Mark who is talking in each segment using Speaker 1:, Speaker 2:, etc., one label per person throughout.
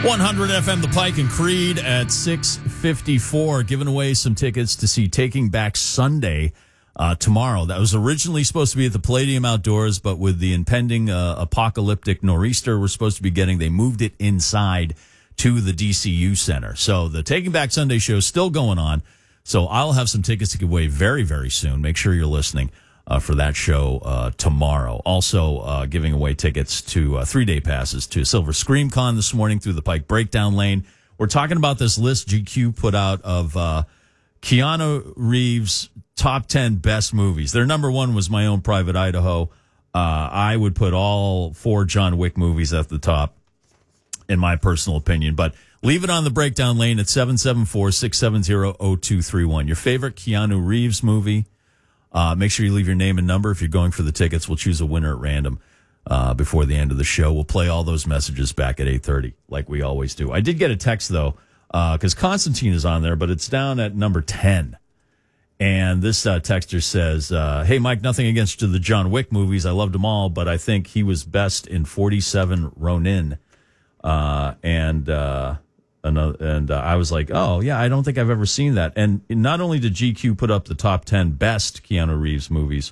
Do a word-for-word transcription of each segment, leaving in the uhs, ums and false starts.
Speaker 1: one hundred F M The Pike and Creed at six fifty-four, giving away some tickets to see Taking Back Sunday uh, tomorrow. That was originally supposed to be at the Palladium Outdoors, but with the impending uh, apocalyptic nor'easter we're supposed to be getting, they moved it inside to the D C U Center. So the Taking Back Sunday show is still going on. So I'll have some tickets to give away very, very soon. Make sure you're listening uh, for that show uh, tomorrow. Also uh, giving away tickets to uh, three-day passes to Silver Scream Con this morning through the Pike Breakdown Lane. We're talking about this list G Q put out of uh, Keanu Reeves' top ten best movies. Their number one was My Own Private Idaho. Uh, I would put all four John Wick movies at the top, in my personal opinion. But leave it on the Breakdown Lane at seven seven four, six seven zero, zero two three one. Your favorite Keanu Reeves movie. Uh, make sure you leave your name and number. If you're going for the tickets, we'll choose a winner at random uh, before the end of the show. We'll play all those messages back at eight thirty, like we always do. I did get a text, though, because uh, Constantine is on there, but it's down at number ten. And this uh, texter says, uh, hey, Mike, nothing against the John Wick movies. I loved them all, but I think he was best in forty-seven Ronin. Uh, and... Uh, Another, and uh, I was like, oh, yeah, I don't think I've ever seen that. And not only did G Q put up the top ten best Keanu Reeves movies,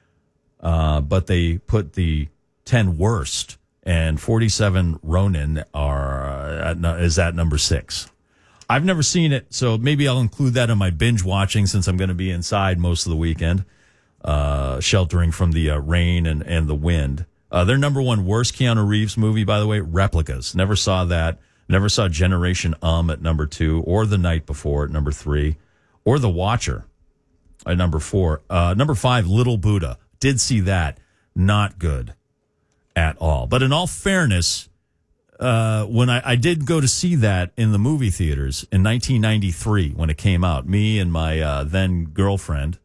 Speaker 1: uh, but they put the ten worst. And forty-seven Ronin are at, is at number six. I've never seen it, so maybe I'll include that in my binge watching since I'm going to be inside most of the weekend, uh, sheltering from the uh, rain and, and the wind. Uh, their number one worst Keanu Reeves movie, by the way, Replicas. Never saw that. Never saw Generation Um at number two, or The Night Before at number three, or The Watcher at number four. Uh, number five, Little Buddha. Did see that. Not good at all. But in all fairness, uh, when I, I did go to see that in the movie theaters in nineteen ninety-three when it came out, me and my uh, then girlfriend,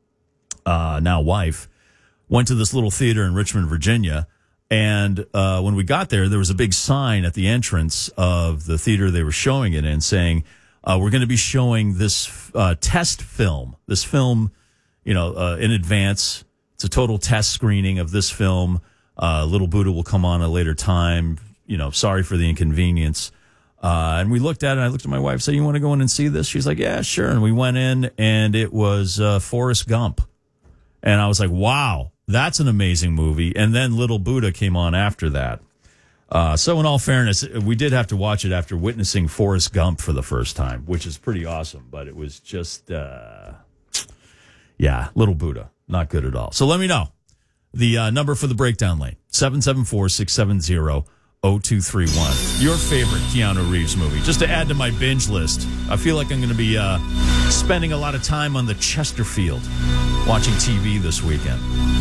Speaker 1: uh, now wife, went to this little theater in Richmond, Virginia. And uh, when we got there, there was a big sign at the entrance of the theater they were showing it in saying, uh, we're going to be showing this uh, test film, this film, you know, uh, in advance. It's a total test screening of this film. Uh, Little Buddha will come on a later time. You know, sorry for the inconvenience. Uh, and we looked at it, and I looked at my wife, said, you want to go in and see this? She's like, yeah, sure. And we went in, and it was uh, Forrest Gump. And I was like, wow. That's an amazing movie. And then Little Buddha came on after that. Uh, so in all fairness, we did have to watch it after witnessing Forrest Gump for the first time, which is pretty awesome. But it was just, uh, yeah, Little Buddha. Not good at all. So let me know. The uh, number for the Breakdown Lane, seven seven four, six seven zero, zero two three one. Your favorite Keanu Reeves movie. Just to add to my binge list. I feel like I'm going to be uh, spending a lot of time on the Chesterfield watching T V this weekend.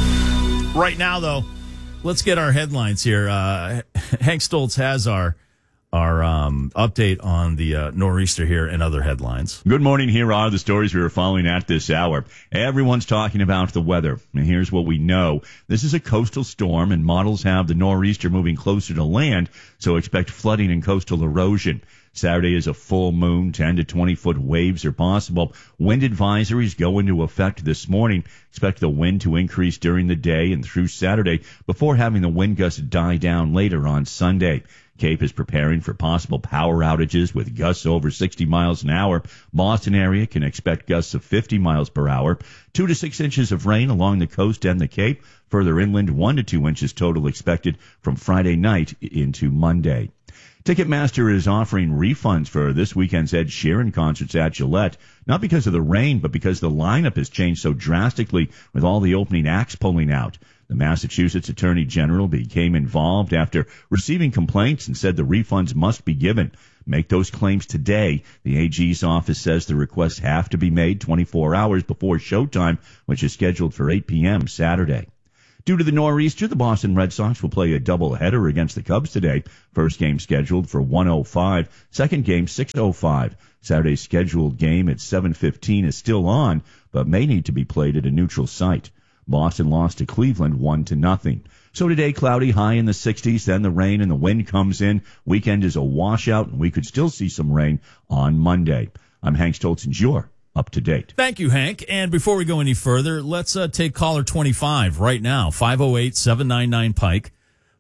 Speaker 1: Right now, though, let's get our headlines here. Uh, Hank Stoltz has our our um, update on the uh, nor'easter here and other headlines.
Speaker 2: Good morning. Here are the stories we are following at this hour. Everyone's talking about the weather, and here's what we know. This is a coastal storm, and models have the nor'easter moving closer to land, so expect flooding and coastal erosion. Saturday is a full moon. ten to twenty foot waves are possible. Wind advisories go into effect this morning. Expect the wind to increase during the day and through Saturday before having the wind gusts die down later on Sunday. Cape is preparing for possible power outages with gusts over sixty miles an hour. Boston area can expect gusts of fifty miles per hour. Two to six inches of rain along the coast and the Cape. Further inland, one to two inches total expected from Friday night into Monday. Ticketmaster is offering refunds for this weekend's Ed Sheeran concerts at Gillette, not because of the rain, but because the lineup has changed so drastically with all the opening acts pulling out. The Massachusetts Attorney General became involved after receiving complaints and said the refunds must be given. Make those claims today. The A G's office says the requests have to be made twenty-four hours before showtime, which is scheduled for eight p.m. Saturday. Due to the nor'easter, the Boston Red Sox will play a doubleheader against the Cubs today. First game scheduled for one oh five, second game six oh five. Saturday's scheduled game at seven fifteen is still on, but may need to be played at a neutral site. Boston lost to Cleveland one to nothing. So today, cloudy, high in the sixties, then the rain and the wind comes in. Weekend is a washout, and we could still see some rain on Monday. I'm Hank Stoltz, and you're up to date.
Speaker 1: Thank you, Hank. And before we go any further, let's uh, take caller twenty-five right now, five oh eight, seven nine nine, Pike,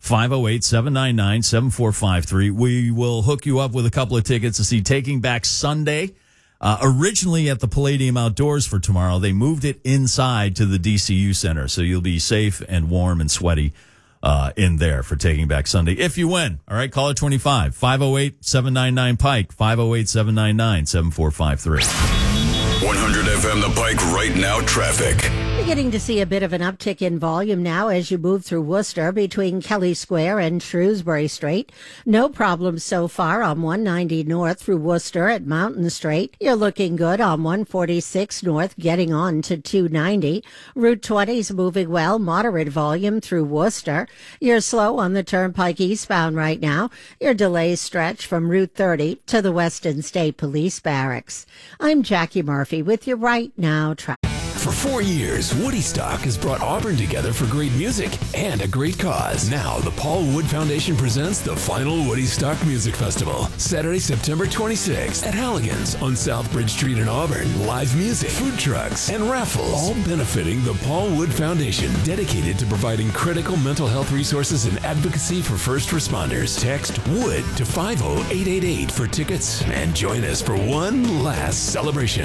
Speaker 1: five oh eight, seven nine nine, seven four five three. We will hook you up with a couple of tickets to see Taking Back Sunday. Uh, originally at the Palladium Outdoors for tomorrow, they moved it inside to the D C U Center, so you'll be safe and warm and sweaty uh, in there for Taking Back Sunday. If you win, all right, call it twenty-five, five oh eight, seven nine nine, Pike, five oh eight, seven nine nine, seven four five three.
Speaker 3: one hundred F M The Pike right now traffic.
Speaker 4: Beginning to see a bit of an uptick in volume now as you move through Worcester between Kelly Square and Shrewsbury Street. No problems so far on one ninety North through Worcester at Mountain Street. You're looking good on one forty-six North getting on to two ninety. Route twenty is moving well, moderate volume through Worcester. You're slow on the Turnpike eastbound right now. Your delays stretch from Route thirty to the Weston State Police Barracks. I'm Jackie Murphy with your Right Now traffic.
Speaker 5: For four years, Woody Stock has brought Auburn together for great music and a great cause. Now, the Paul Wood Foundation presents the final Woody Stock Music Festival, Saturday, September twenty-sixth at Halligan's on South Bridge Street in Auburn. Live music, food trucks, and raffles, all benefiting the Paul Wood Foundation, dedicated to providing critical mental health resources and advocacy for first responders. Text WOOD to five oh eight eight eight for tickets and join us for one last celebration.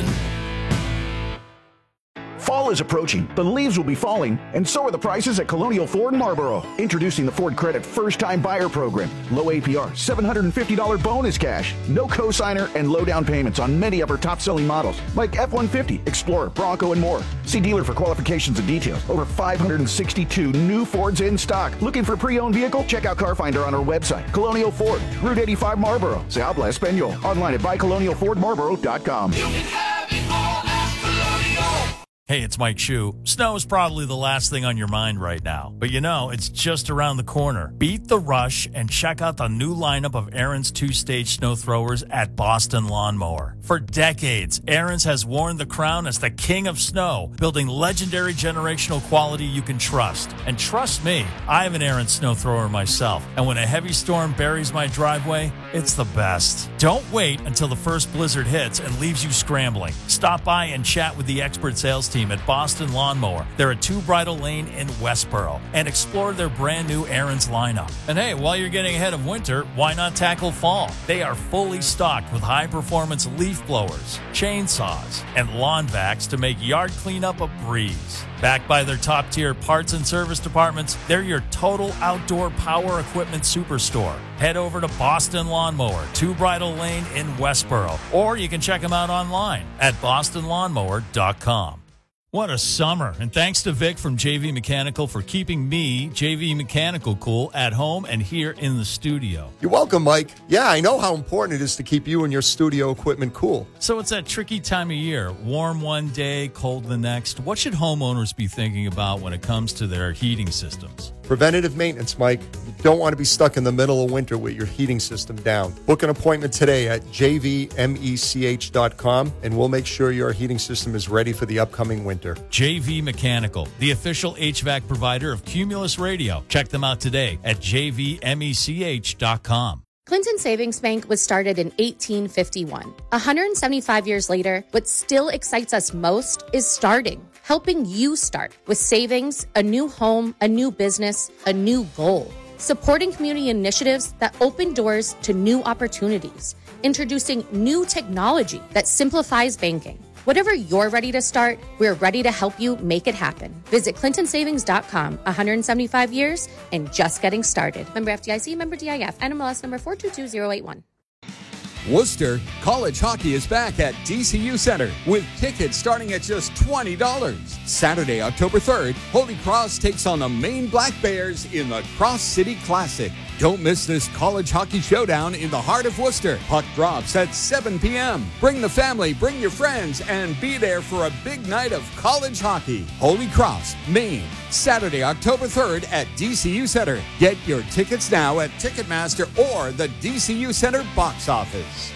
Speaker 6: Fall is approaching, the leaves will be falling, and so are the prices at Colonial Ford Marlboro. Introducing the Ford Credit First Time Buyer Program. Low A P R, seven hundred fifty dollars bonus cash, no cosigner, and low down payments on many of our top-selling models, like F one fifty, Explorer, Bronco, and more. See dealer for qualifications and details. Over five hundred sixty-two new Fords in stock. Looking for a pre-owned vehicle? Check out Car Finder on our website. Colonial Ford, Route eighty-five Marlboro. Se habla español. Online at buy colonial ford marlboro dot com.
Speaker 7: You can have it all at Colonial.
Speaker 1: Hey, it's Mike Shue. Snow is probably the last thing on your mind right now. But you know, it's just around the corner. Beat the rush and check out the new lineup of Ariens two-stage snow throwers at Boston Lawnmower. For decades, Ariens has worn the crown as the king of snow, building legendary generational quality you can trust. And trust me, I have an Ariens snow thrower myself. And when a heavy storm buries my driveway, it's the best. Don't wait until the first blizzard hits and leaves you scrambling. Stop by and chat with the expert sales team at Boston Lawnmower. They're at Two Bridle Lane in Westboro, and explore their brand new Ariens lineup. And hey, while you're getting ahead of winter, why not tackle fall? They are fully stocked with high performance leaf blowers, chainsaws, and lawn vacs to make yard cleanup a breeze. Backed by their top tier parts and service departments, they're your total outdoor power equipment superstore. Head over to Boston Lawnmower, Two Bridle Lane in Westboro, or you can check them out online at boston lawnmower dot com. What a summer. And thanks to Vic from J V Mechanical for keeping me, J V Mechanical, cool at home and here in the studio.
Speaker 8: You're welcome, Mike. Yeah, I know how important it is to keep you and your studio equipment cool.
Speaker 1: So it's that tricky time of year. Warm one day, cold the next. What should homeowners be thinking about when it comes to their heating systems?
Speaker 8: Preventative maintenance, Mike. You don't want to be stuck in the middle of winter with your heating system down. Book an appointment today at j v mech dot com, and we'll make sure your heating system is ready for the upcoming winter.
Speaker 1: J V Mechanical, the official H V A C provider of Cumulus Radio. Check them out today at j v mech dot com.
Speaker 9: Clinton Savings Bank was started in eighteen fifty-one. one hundred seventy-five years later, what still excites us most is starting, helping you start with savings, a new home, a new business, a new goal. Supporting community initiatives that open doors to new opportunities, introducing new technology that simplifies banking. Whatever you're ready to start, we're ready to help you make it happen. Visit clinton savings dot com. one hundred seventy-five years and just getting started. Member F D I C, member D I F, N M L S number four two two zero eight one.
Speaker 10: Worcester, college hockey is back at D C U Center with tickets starting at just twenty dollars. Saturday, October third, Holy Cross takes on the Maine Black Bears in the Cross City Classic. Don't miss this college hockey showdown in the heart of Worcester. Puck drops at seven p.m. Bring the family, bring your friends, and be there for a big night of college hockey. Holy Cross, Maine, Saturday, October third at D C U Center. Get your tickets now at Ticketmaster or the D C U Center box office.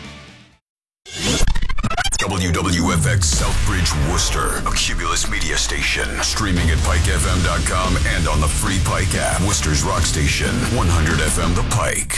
Speaker 3: W W F X Southbridge, Worcester, a Cumulus media station. Streaming at pike f m dot com and on the free Pike app. Worcester's rock station, one hundred F M The Pike.